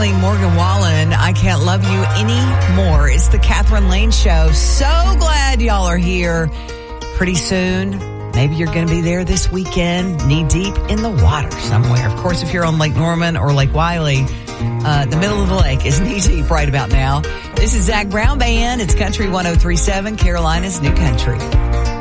featuring Morgan Wallen. I Can't Love You Anymore. It's the Catherine Lane Show. So glad y'all are here. Pretty soon, maybe you're going to be there this weekend, knee deep in the water somewhere. Of course, if you're on Lake Norman or Lake Wiley, the middle of the lake is knee deep right about now. This is Zach Brown Band. It's Country 103.7, Carolina's New Country.